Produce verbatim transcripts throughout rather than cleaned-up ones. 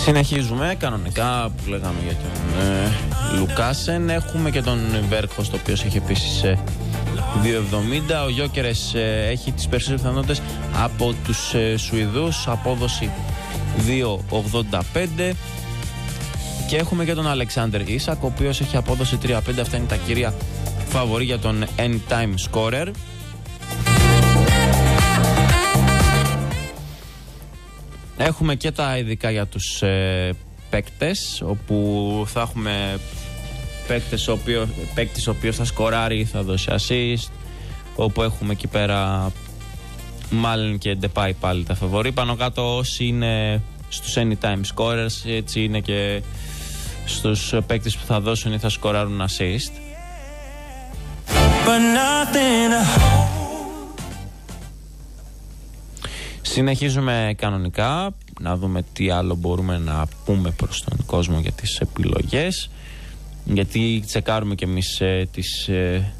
Συνεχίζουμε κανονικά που λέγαμε για τον ε, Λουκάσεν. Έχουμε και τον Βέρκος, το οποίο έχει επίσης ε, δύο εβδομήντα. Ο Γιόκερες ε, έχει τις περισσότερες πιθανότητες από τους ε, Σουηδούς, απόδοση δύο ογδόντα πέντε. Και έχουμε και τον Αλεξάνδερ Ίσακ, ο οποίος έχει απόδοση τρία πέντε. Αυτά είναι τα κύρια φαβορί για τον anytime scorer. Έχουμε και τα ειδικά για τους ε, παίκτες, όπου θα έχουμε παίκτες ο οποίος, παίκτης ο οποίος θα σκοράρει, θα δώσει assist, όπου έχουμε εκεί πέρα Μάλεν και Ντεπάι πάλι τα φαβορί. Πάνω κάτω όσοι είναι στους anytime scorers, έτσι είναι και στους παίκτες που θα δώσουν ή θα σκοράρουν assist. Συνεχίζουμε κανονικά, να δούμε τι άλλο μπορούμε να πούμε προς τον κόσμο για τις επιλογές, γιατί τσεκάρουμε και εμείς ε, τις ε,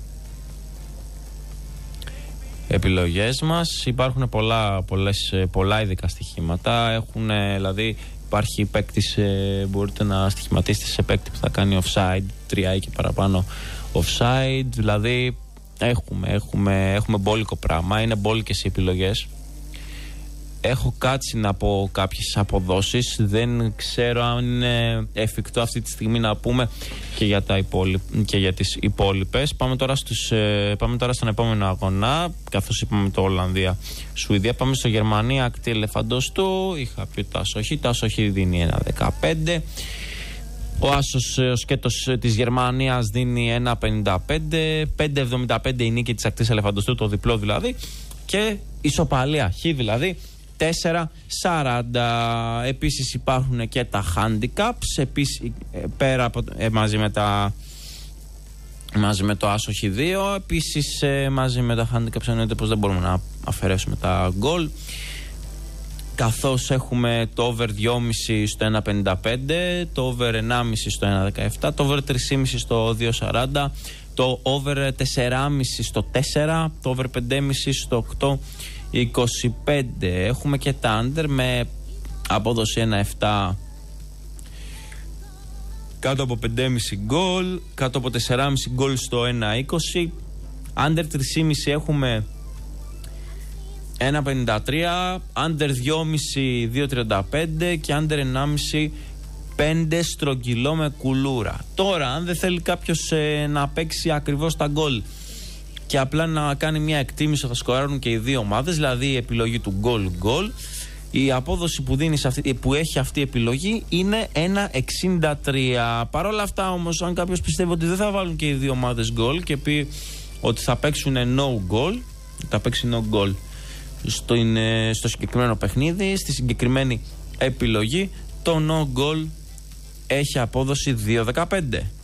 επιλογές μας. Υπάρχουν πολλά, πολλές, πολλά ειδικά στοιχήματα. Έχουν, ε, δηλαδή υπάρχει παίκτης, ε, μπορείτε να στοιχηματίσετε σε παίκτη που θα κάνει offside, τρία ή και παραπάνω offside. Δηλαδή έχουμε, έχουμε, έχουμε μπόλικο πράγμα, είναι μπόλικες οι επιλογές. Έχω κάτσει να πω κάποιες αποδόσεις. Δεν ξέρω αν είναι εφικτό αυτή τη στιγμή να πούμε και για, τα υπόλοι... και για τις υπόλοιπες. Πάμε τώρα, στους, ε, πάμε τώρα στον επόμενο αγώνα. Καθώς είπαμε το Ολλανδία-Σουηδία, πάμε στο Γερμανία ακτή ελεφαντοστού. Είχα πει το Άσοχη. Το Άσοχη δίνει ένα δεκαπέντε. Ο Άσος, ο σκέτος της Γερμανίας δίνει ένα πενήντα πέντε. πέντε εβδομήντα πέντε η νίκη της ακτής ελεφαντοστού, το διπλό δηλαδή. Και ισοπαλία, χ δηλαδή. τέσσερα σαράντα. Επίσης υπάρχουν και τα handicaps. Επίσης, πέρα από, ε, μαζί με τα μαζί με το Άσοχη δύο. Επίσης ε, μαζί με τα handicaps εννοείται πως δεν μπορούμε να αφαιρέσουμε τα goal. Καθώς έχουμε το over δυόμισι στο ένα πενήντα πέντε, το over ενάμισι στο ένα δεκαεπτά, το over τρία κόμμα πέντε στο δύο σαράντα, το over τέσσερα κόμμα πέντε στο τέσσερα, το over πέντε κόμμα πέντε στο οκτώ είκοσι πέντε. Έχουμε και τα under με απόδοση ένα επτά κάτω από πέντε κόμμα πέντε γκολ, κάτω από τέσσερα κόμμα πέντε γκολ στο ένα είκοσι. Under τρία κόμμα πέντε έχουμε ένα πενήντα τρία, under δύο κόμμα πέντε δύο τριάντα πέντε και under ένα κόμμα πέντε πέντε στρογγυλό με κουλούρα. Τώρα αν δεν θέλει κάποιος ε, να παίξει ακριβώς τα γκολ και απλά να κάνει μια εκτίμηση θα σκοράρουν και οι δύο ομάδες, δηλαδή η επιλογή του goal-goal, η απόδοση που, δίνει σε αυτή, που έχει αυτή η επιλογή είναι ένα εξήντα τρία. Παρ' όλα αυτά όμως, αν κάποιος πιστεύει ότι δεν θα βάλουν και οι δύο ομάδες goal και πει ότι θα παίξουν no goal, θα παίξει no goal στο, είναι, στο συγκεκριμένο παιχνίδι, στη συγκεκριμένη επιλογή, το no goal έχει απόδοση δύο δεκαπέντε.